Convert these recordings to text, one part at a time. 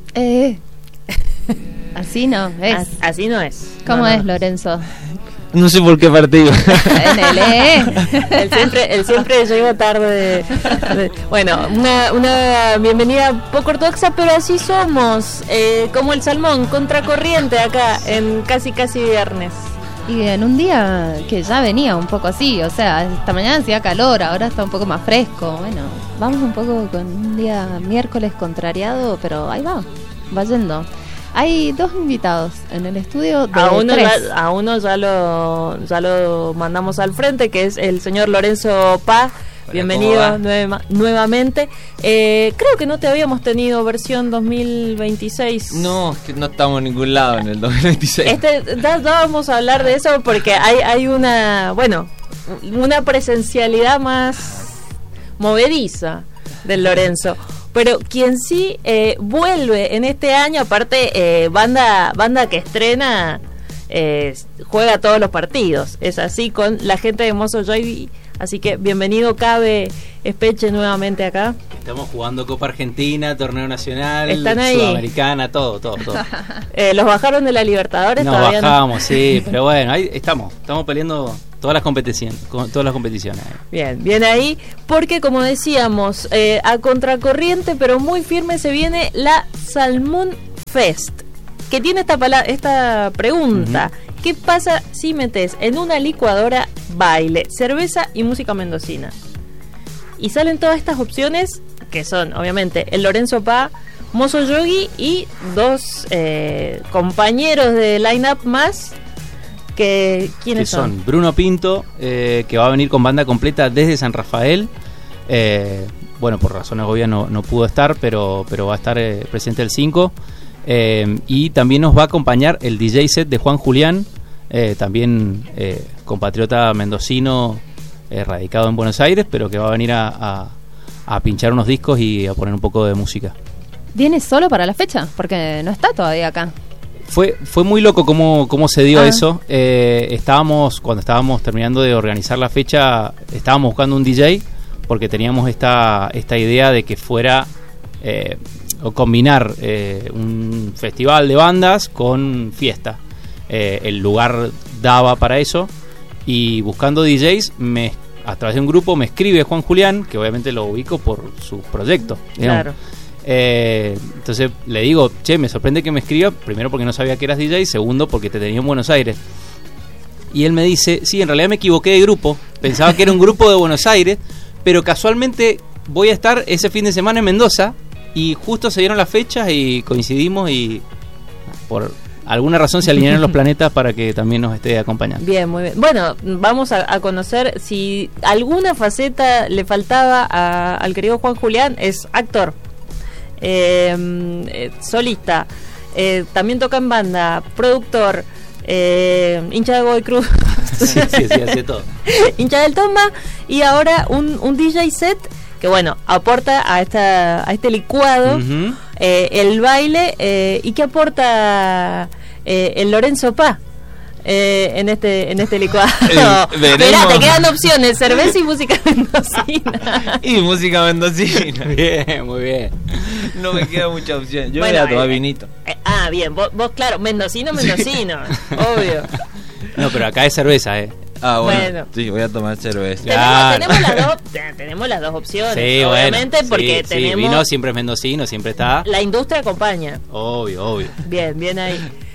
Así no es. Así no es. ¿Cómo No. es, Lorenzo? No sé por qué partido. Él siempre llega tarde. Bueno, una bienvenida poco ortodoxa, pero así somos. Como el salmón, contracorriente acá en casi viernes. Y en un día que ya venía un poco así, o sea, esta mañana hacía calor, ahora está un poco más fresco. Bueno, vamos un poco con un día miércoles contrariado, pero ahí va yendo. Hay 2 invitados en el estudio de A uno 3. ya lo mandamos al frente, que es el señor Lorenzo Pá. Bienvenido nuevamente. Creo que no te habíamos tenido versión 2026. No, es que no estamos en ningún lado en el 2026. Ya vamos a hablar de eso porque hay una presencialidad más movediza del Lorenzo. Pero quien sí vuelve en este año, aparte banda que estrena, juega todos los partidos. Es así con la gente de Mozo Joy. Así que bienvenido Cabe Espeche nuevamente acá. Estamos jugando Copa Argentina, Torneo Nacional, ¿Están ahí? Sudamericana, todo. ¿Los bajaron de la Libertadores? Nos Todavía bajamos, no. sí, pero bueno, ahí estamos peleando todas las competiciones. Bien ahí, porque como decíamos, a contracorriente, pero muy firme se viene la Salmón Fest, que tiene esta pregunta. Uh-huh. ¿Qué pasa si metes en una licuadora baile, cerveza y música mendocina? Y salen todas estas opciones, que son, obviamente, el Lorenzo Pá, Mozo Yogi y 2 compañeros de line-up más. ¿Quiénes son? Bruno Pinto, que va a venir con banda completa desde San Rafael. Bueno, por razones obvias no pudo estar, pero va a estar presente el 5. Y también nos va a acompañar el DJ set de Juan Julián, también compatriota mendocino, radicado en Buenos Aires, pero que va a venir a pinchar unos discos y a poner un poco de música. ¿Viene solo para la fecha? Porque no está todavía acá. Fue muy loco cómo se dio eso. Cuando estábamos terminando de organizar la fecha, estábamos buscando un DJ porque teníamos esta idea de que fuera o combinar un festival de bandas con fiesta. El lugar daba para eso, y buscando DJs a través de un grupo me escribe Juan Julián, que obviamente lo ubico por su proyecto, digamos. Claro. Entonces le digo, me sorprende que me escriba, primero porque no sabía que eras DJ, segundo porque te tenía en Buenos Aires. Y él me dice, sí, en realidad me equivoqué de grupo, pensaba que era un grupo de Buenos Aires, pero casualmente voy a estar ese fin de semana en Mendoza, y justo se dieron las fechas y coincidimos, y por alguna razón se alinearon los planetas para que también nos esté acompañando. Bien, muy bien. Bueno, vamos a conocer si alguna faceta le faltaba al querido Juan Julián. Es actor, solista, también toca en banda, productor, hincha de Godoy Cruz. Sí, hace todo. Hincha del Tomba, y ahora un DJ set que, bueno, aporta a este licuado. Uh-huh. El baile, y que aporta el Lorenzo Pá en este licuado. Mirá, te quedan opciones: cerveza y música mendocina. Y música mendocina. Bien, muy bien. No me queda mucha opción. Yo bueno, voy a tomar vinito. Bien, vos claro, mendocino, obvio. No, pero acá es cerveza, Bueno. Sí, voy a tomar cerveza. Claro. Tenemos las dos opciones, sí, obviamente, bueno, porque sí, tenemos... vino siempre es mendocino, siempre está. La industria acompaña. Obvio. Bien ahí.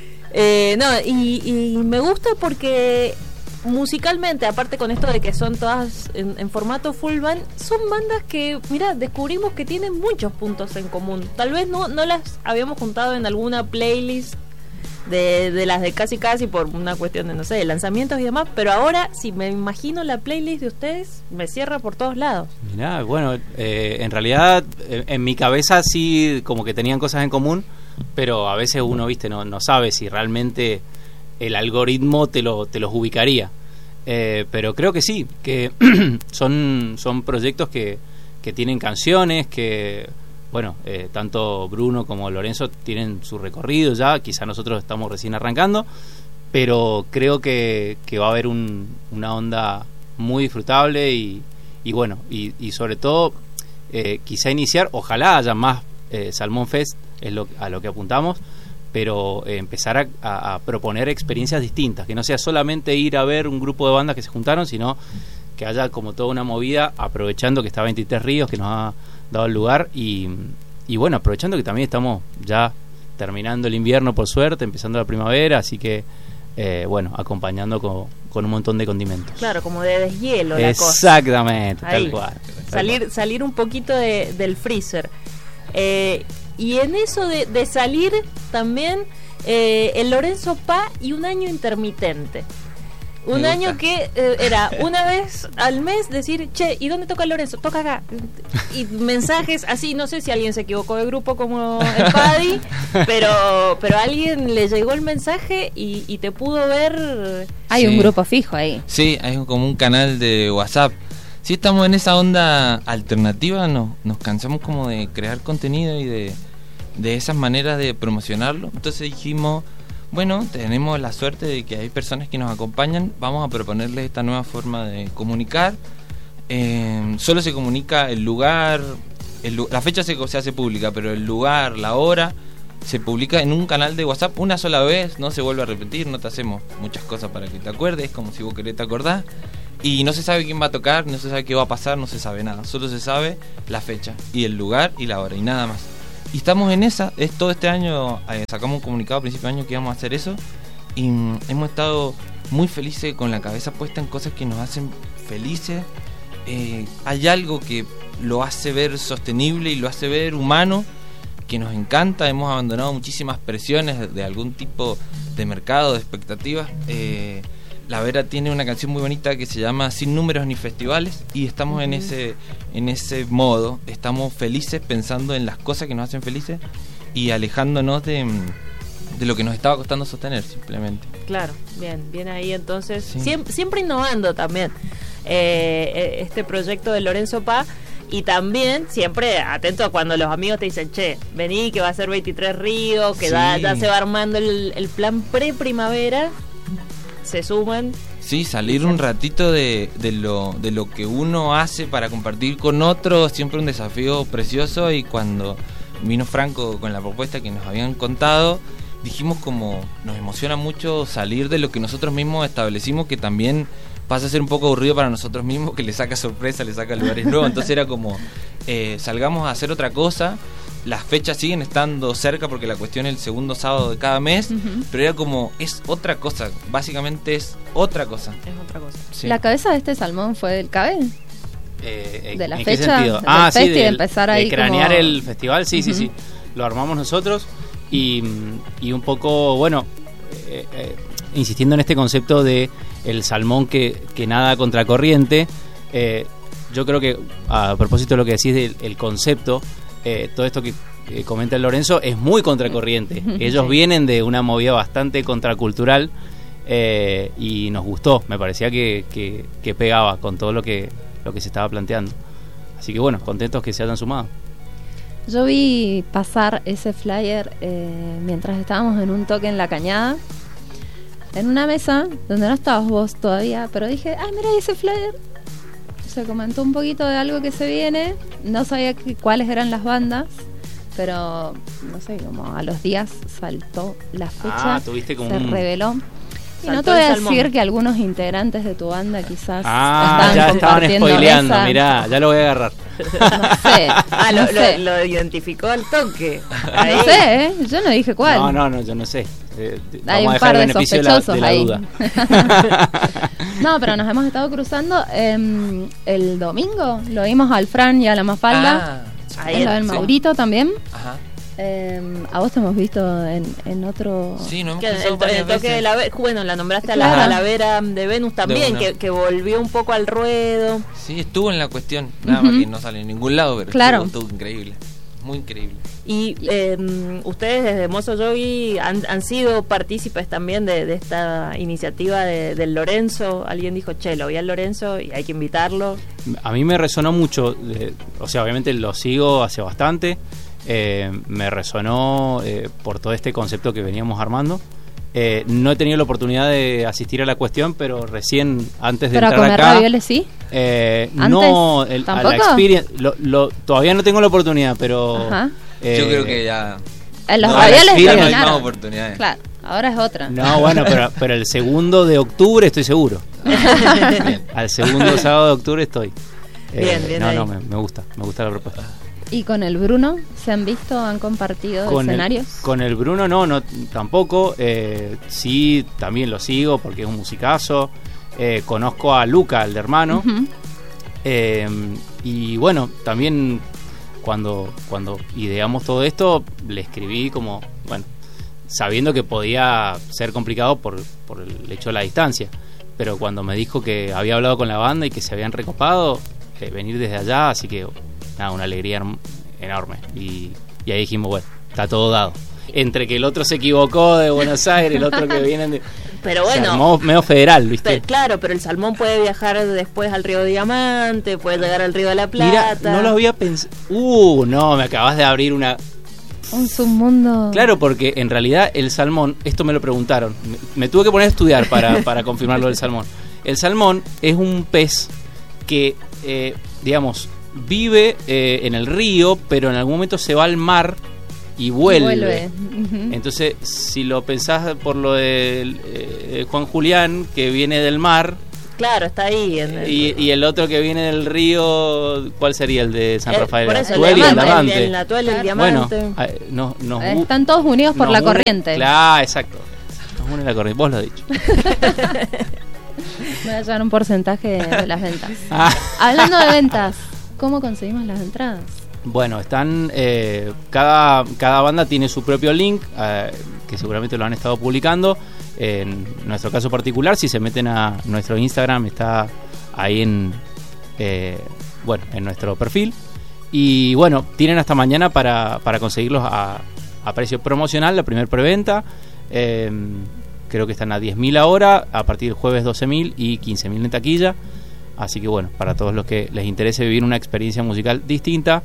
Y me gusta porque musicalmente, aparte con esto de que son todas en formato full band, son bandas que, mira, descubrimos que tienen muchos puntos en común. Tal vez no las habíamos juntado en alguna playlist de las de casi por una cuestión de, no sé, de lanzamientos y demás, pero ahora si me imagino la playlist de ustedes, me cierra por todos lados. Mirá, bueno, en realidad en mi cabeza sí como que tenían cosas en común, pero a veces uno, viste, no sabe si realmente el algoritmo te los ubicaría, pero creo que sí, que son proyectos que tienen canciones, que bueno, tanto Bruno como Lorenzo tienen su recorrido ya, quizá nosotros estamos recién arrancando, pero creo que va a haber una onda muy disfrutable y bueno, y sobre todo quizá iniciar, ojalá haya más Salmón Fest es a lo que apuntamos, pero empezar a proponer experiencias distintas, que no sea solamente ir a ver un grupo de bandas que se juntaron, sino que haya como toda una movida, aprovechando que está 23 Ríos, que nos ha dado el lugar, y bueno, aprovechando que también estamos ya terminando el invierno por suerte, empezando la primavera, así que bueno, acompañando con un montón de condimentos. Claro, como de deshielo la cosa. Exactamente, Ahí. tal cual. Salir un poquito del freezer. Y en eso de salir también el Lorenzo Pá y un año intermitente. Un Me año gusta. que era una vez al mes decir, che, ¿y dónde toca el Lorenzo? Toca acá. Y mensajes así, no sé si alguien se equivocó de grupo como el Paddy, pero a alguien le llegó el mensaje y te pudo ver. Hay un Sí. grupo fijo ahí. Sí, hay como un canal de WhatsApp. Si estamos en esa onda alternativa, nos cansamos como de crear contenido y de esas maneras de promocionarlo. Entonces dijimos, bueno, tenemos la suerte de que hay personas que nos acompañan, vamos a proponerles esta nueva forma de comunicar. Solo se comunica el lugar, la fecha se hace pública, pero el lugar, la hora, se publica en un canal de WhatsApp una sola vez, no se vuelve a repetir, no te hacemos muchas cosas para que te acuerdes, como si vos querés te acordás. Y no se sabe quién va a tocar, no se sabe qué va a pasar, no se sabe nada. Solo se sabe la fecha y el lugar y la hora y nada más. Y estamos en esa, todo este año sacamos un comunicado a principio de año que íbamos a hacer eso. Y hemos estado muy felices, con la cabeza puesta en cosas que nos hacen felices. Hay algo que lo hace ver sostenible y lo hace ver humano, que nos encanta. Hemos abandonado muchísimas presiones de algún tipo de mercado, de expectativas. La Vera tiene una canción muy bonita que se llama Sin números ni festivales, y estamos en ese modo. Estamos felices pensando en las cosas que nos hacen felices y alejándonos de lo que nos estaba costando sostener, simplemente. Claro, bien ahí entonces. Sí. Siempre innovando también este proyecto de Lorenzo Pá. Y también siempre atento a cuando los amigos te dicen, che, vení que va a ser 23 Ríos, que Sí. ya se va armando el plan pre-primavera. Se suman. Sí, salir un ratito de lo que uno hace para compartir con otros, siempre un desafío precioso. Y cuando vino Franco con la propuesta que nos habían contado, dijimos como nos emociona mucho salir de lo que nosotros mismos establecimos, que también pasa a ser un poco aburrido para nosotros mismos, que le saca sorpresa, le saca lugares nuevos. Entonces era como salgamos a hacer otra cosa. Las fechas siguen estando cerca porque la cuestión es el segundo sábado de cada mes, pero era como, es otra cosa, básicamente es otra cosa. Es otra cosa. Sí. La cabeza de este salmón fue del Cabe. De la ¿En qué fecha, sentido? del Sí, festi, de empezar ahí de cranear como- el festival, sí. Lo armamos nosotros y un poco, bueno, insistiendo en este concepto de el salmón que nada contracorriente. Yo creo que, a propósito de lo que decís del concepto, todo esto que comenta el Lorenzo es muy contracorriente. Ellos vienen de una movida bastante contracultural y nos gustó. Me parecía que pegaba con todo lo que se estaba planteando. Así que bueno, contentos que se hayan sumado. Yo vi pasar ese flyer mientras estábamos en un toque en La Cañada, en una mesa donde no estabas vos todavía, pero dije, ay, mira ese flyer. Se comentó un poquito de algo que se viene, no sabía cuáles eran las bandas, pero no sé, como a los días saltó la fecha, tuviste como se reveló. Y no Saltó te voy el a salmón. decir que algunos integrantes de tu banda quizás Ya estaban compartiendo spoileando, mesa. mirá, ya lo voy a agarrar. No sé, no sé. Lo identificó al toque. No sé, yo no dije cuál. No, yo no sé. Hay Vamos a un dejar par el de beneficio sospechosos de la ahí. duda. No, pero nos hemos estado cruzando. El domingo lo vimos al Fran y a la Mafalda. Ahí En lo del sí. Maurito también. Ajá. A vos te hemos visto en otro. Sí, no hemos Que cruzado el varias toque veces. de la bueno, la nombraste a Claro. la Vera de Venus también, De una. que volvió un poco al ruedo. Sí, estuvo en la cuestión, nada más que no sale en ningún lado, pero Claro. estuvo increíble, muy increíble. Y ustedes desde Mozo Yogi han sido partícipes también de esta iniciativa del Lorenzo. Alguien dijo, che, lo vi al Lorenzo y hay que invitarlo. A mí me resonó mucho, o sea, obviamente lo sigo hace bastante. Me resonó por todo este concepto que veníamos armando. No he tenido la oportunidad de asistir a la cuestión, pero recién antes de Pero a entrar comer acá, ravioles sí. no, a ¿Tampoco? la experience, todavía no tengo la oportunidad, pero Ajá. Yo creo que ya... En los No, radiales las firmas no hay más terminaron. oportunidades. Claro, ahora es otra. No, bueno, pero el 2 de octubre estoy seguro. Al segundo sábado de octubre estoy. Bien ahí. No, me gusta la propuesta. ¿Y con el Bruno se han visto, han compartido escenarios? Con el Bruno no tampoco. Sí, también lo sigo porque es un musicazo. Conozco a Luca, el hermano. Ujú. Y bueno, también cuando ideamos todo esto, le escribí como, bueno, sabiendo que podía ser complicado por el hecho de la distancia. Pero cuando me dijo que había hablado con la banda y que se habían recopado, venir desde allá, así que nada, una alegría enorme. Y ahí dijimos, bueno, está todo dado. Entre que el otro se equivocó de Buenos Aires, el otro que viene de... Pero Se bueno, armó medio federal, ¿viste? claro, pero el Salmón puede viajar después al Río Diamante, puede llegar al Río de la Plata. Mira, no lo había pensado. No, me acabas de abrir una... Un submundo. Claro, porque en realidad el salmón, esto me lo preguntaron, me tuve que poner a estudiar para confirmar lo del salmón. El salmón es un pez que, digamos, vive en el río, pero en algún momento se va al mar y vuelve. Ujú. Entonces, si lo pensás por lo de Juan Julián, que viene del mar, Claro, está ahí. y el otro que viene del río, ¿cuál sería el de San Rafael? Por eso, Atuel y el Diamante. el Atuel, el Bueno, Diamante. Están todos unidos por nos la une- corriente. Claro, exacto. Nos une la corriente, vos lo has dicho. Me va a llevar un porcentaje de las ventas. Ah. Hablando de ventas, ¿cómo conseguimos las entradas? Bueno, están cada banda tiene su propio link, que seguramente lo han estado publicando. En nuestro caso particular, si se meten a nuestro Instagram, está ahí en nuestro perfil. Y bueno, tienen hasta mañana para conseguirlos a precio promocional, la primer preventa. Creo que están a 10.000 ahora, a partir del jueves 12.000 y 15.000 en taquilla. Así que bueno, para todos los que les interese vivir una experiencia musical distinta,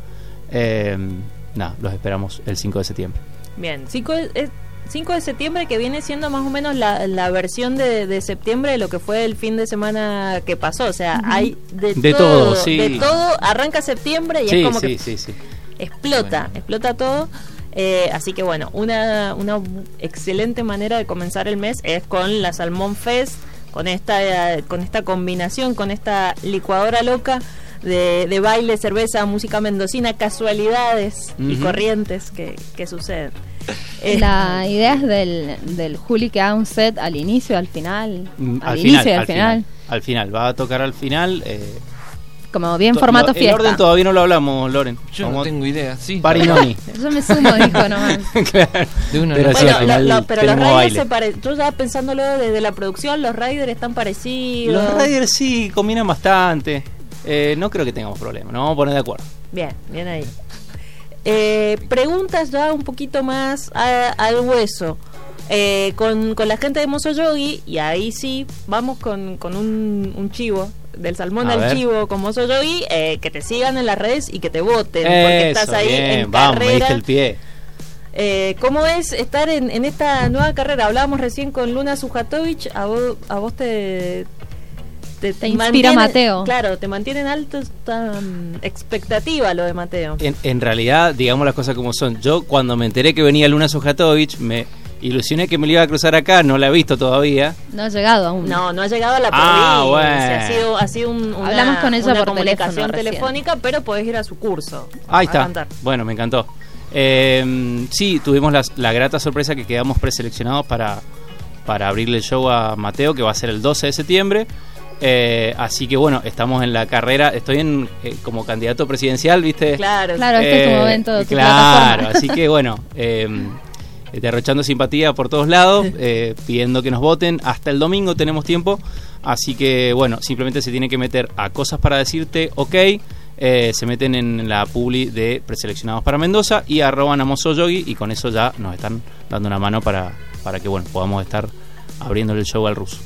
los esperamos el 5 de septiembre. Bien, 5 de septiembre, que viene siendo más o menos la versión de septiembre de lo que fue el fin de semana que pasó. O sea, hay De todo, sí. De todo, arranca septiembre y Sí, es como sí, que sí. explota todo. Así que bueno, una excelente manera de comenzar el mes es con la Salmón Fest, con esta combinación, con esta licuadora loca de baile, cerveza, música mendocina, casualidades y Ujú. corrientes que suceden. La idea es del Juli que haga un set al inicio, al final. Al inicio y al final. Al final, va a tocar al final. Como bien formato El fiesta. orden todavía no lo hablamos, Loren. Yo no Como tengo idea, sí. Parinoni. Yo me sumo, dijo nomás. Claro. De una Pero no sí, pasa. al final pero los tenemos riders baile. yo ya pensándolo desde la producción, los riders están parecidos. Los Riders sí combinan bastante. No creo que tengamos problemas, nos vamos a poner de acuerdo. Bien ahí. Preguntas ya un poquito más al hueso. Con la gente de Mozo Yogi, y ahí sí, vamos con un chivo. Del salmón A al ver. chivo con Mozo Yogi, que te sigan en las redes y que te voten, porque estás Eso, ahí bien, en vamos, me carrera. diste el pie. ¿Cómo es estar en esta nueva carrera? Hablábamos recién con Luna Sujatovic, a vos te inspira mantiene- Mateo. Claro, te mantienen alta esta expectativa lo de Mateo. En realidad, digamos las cosas como son. Yo cuando me enteré que venía Luna Sujatovic, me ilusioné que me la iba a cruzar acá, no la he visto todavía. No ha llegado aún. No ha llegado a la Ah, provincia. bueno. Ha sido Hablamos con ella una por comunicación teléfono recién. telefónica, pero podés ir a su curso. Ahí a está. cantar. Bueno, me encantó. Sí, tuvimos la grata sorpresa que quedamos preseleccionados para abrirle el show a Mateo, que va a ser el 12 de septiembre. Así que bueno, estamos en la carrera. Estoy como candidato presidencial, ¿viste? Claro. Claro, este es tu momento, tu Claro, plataforma. así que bueno, derrochando simpatía por todos lados, pidiendo que nos voten. Hasta el domingo tenemos tiempo. Así que bueno, simplemente se tiene que meter a Cosas para Decirte, ok. Se meten en la publi de Preseleccionados para Mendoza y arroban a Mozo Yogi, y con eso ya nos están dando una mano para que bueno, podamos estar abriéndole el show al ruso.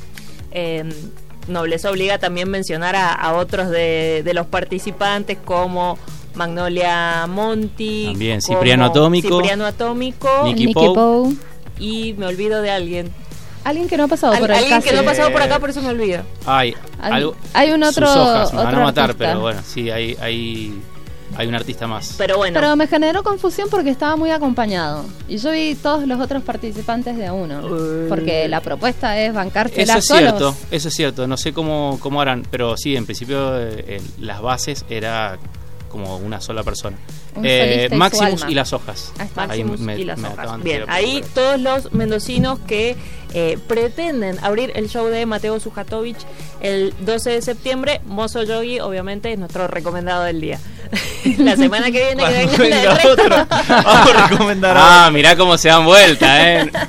Nobleza obliga también mencionar a otros de los participantes, como Magnolia Monti, También, como Cipriano Atómico, Nicky Nicky Pou. Pou. y me olvido de alguien. Alguien que no ha pasado por el Alguien que no ha casting. pasado por acá, por eso me olvido. Hay Hay un otro. sus hojas, me van otro a matar, artista. pero bueno, sí, hay hay un artista más. Pero bueno. Pero me generó confusión porque estaba muy acompañado. Y yo vi todos los otros participantes de a uno. Porque la propuesta es bancársela Eso es solos. cierto, eso es cierto. No sé cómo harán, pero sí, en principio las bases era como una sola persona. Un solista y su Maximus alma. y las hojas. Ahí está. Maximus Ahí y las me hojas. acaban de Bien, tirar por ahí fuera. todos los mendocinos que pretenden abrir el show de Mateo Sujatovich el 12 de septiembre. Mozo Yogi, obviamente, es nuestro recomendado del día. La semana que viene que Cuando venga el venga resto. otro, vamos a recomendar Ah, mirá cómo se dan vuelta,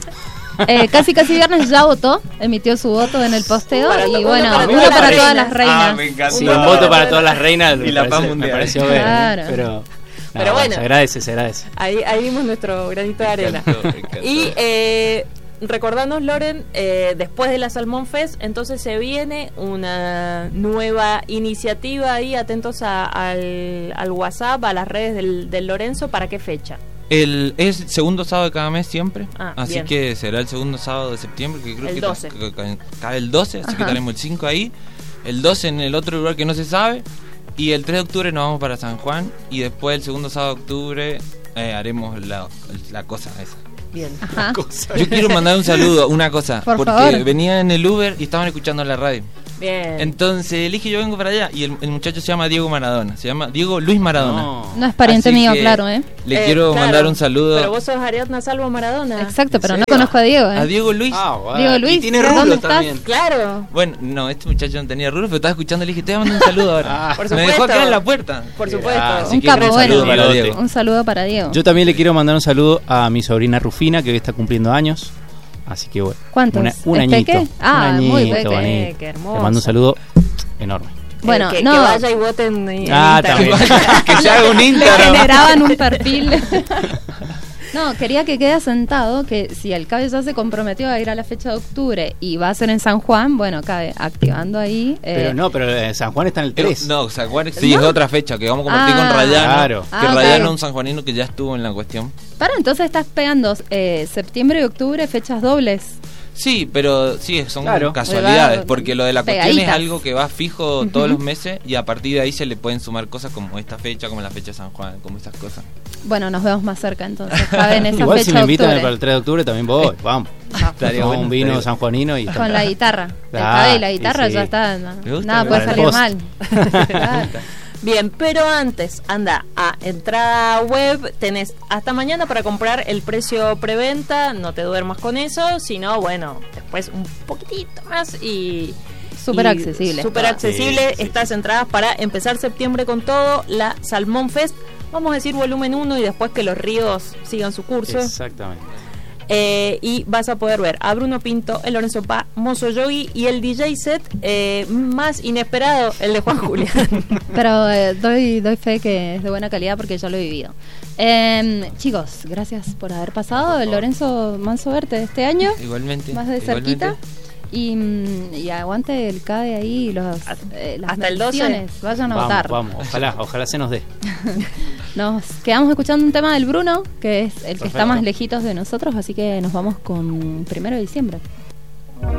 Casi Viernes ya votó, emitió su voto en el posteo. Para y uno bueno, para uno todas para las todas reinas. las reinas. me encanta. Sí, un voto para todas las reinas Y la paz me mundial. pareció ver, Claro. Pero bueno. se agradece. Ahí dimos nuestro granito de arena. Me encantó. Y recordanos, Loren, después de la Salmón Fest, entonces se viene una nueva iniciativa ahí, atentos al WhatsApp, a las redes del Lorenzo, ¿para qué fecha? Es el segundo sábado de cada mes siempre, Ah, así bien. que será el segundo sábado de septiembre, que creo El que 12. cae el 12, así que Ajá. tenemos el 5 ahí, el 12 en el otro lugar que no se sabe, y el 3 de octubre nos vamos para San Juan, y después el segundo sábado de octubre haremos la cosa esa. Bien. Ajá. Yo quiero mandar un saludo, una cosa, Por porque favor. venía en el Uber y estaban escuchando la radio. Bien. Entonces dije, yo vengo para allá, y el muchacho se llama Diego Maradona, se llama Diego Luis Maradona. No es pariente Así mío, que claro, ¿eh? Le quiero Claro, mandar un saludo Pero vos sos Ariadna Salvo Maradona. Exacto, pero ¿En no serio? conozco a Diego, ¿eh? a Diego Luis. Ah, bueno. Diego Luis, y tiene ¿dónde rulo estás? también. Claro, Bueno, no, este muchacho no tenía rulos, pero estaba escuchando y le dije, te voy a mandar un saludo ahora. Por Me dejó supuesto. acá en la puerta. por supuesto. Así Un que capo, un bueno. saludo para Bigote. Diego. Un saludo para Diego. Yo también le quiero mandar un saludo a mi sobrina Rufina, que hoy está cumpliendo años. Así que bueno. ¿Cuántos? Un ¿Es añito. peque? Ah, un añito, muy peque. bonito. Qué hermoso. Le mando un saludo enorme. Bueno, que, no. que vaya y voten en Ah, Instagram. también. Que se haga un Le Instagram. generaban un perfil. No, quería que quede asentado que si el CABE ya se comprometió a ir a la fecha de octubre y va a ser en San Juan, bueno, CABE activando ahí. Pero no, pero San Juan está en el 3. No, San Juan sí es otra fecha que vamos a compartir Ah, con Rayano. claro. Que Ah, Rayano claro. es un sanjuanino que ya estuvo en la cuestión. Para, entonces estás pegando septiembre y octubre, fechas dobles. Sí, pero sí, son Claro. casualidades, Va porque lo de la cuestión es pegaditas. algo que va fijo todos los meses y a partir de ahí se le pueden sumar cosas como esta fecha, como la fecha de San Juan, como esas cosas. Bueno, nos vemos más cerca entonces, CABE, en esa Igual fecha si me de invitan octubre. para el 3 de octubre también voy. Vamos. Estaría Tomamos bueno, un vino estaría- sanjuanino y Con la guitarra. El Ah, CABE y la guitarra sí. ya está. Me gusta, Nada me puede gusta. salir Post. mal. Claro. Bien, pero antes, anda a entrada web, tenés hasta mañana para comprar el precio preventa, no te duermas con eso, sino bueno, después un poquitito más y... Súper y accesible. Súper accesible, Sí, sí. estas entradas para empezar septiembre con todo, la Salmón Fest, vamos a decir volumen 1 y después que los ríos sigan su curso. Exactamente. Y vas a poder ver a Bruno Pinto, el Lorenzo Pa, Mozo Yogi y el DJ set más inesperado, el de Juan Julián. Pero doy fe que es de buena calidad porque yo lo he vivido. Chicos, gracias por haber pasado. Lorenzo, manso verte este año, Igualmente. más de igualmente. cerquita. Y aguante el CABE ahí, las Hasta el 12. menciones. Vayan a votar. Vamos, ojalá se nos dé. Nos quedamos escuchando un tema del Bruno, que es el que está Perfecto. más lejitos de nosotros, así que nos vamos con 1 de diciembre.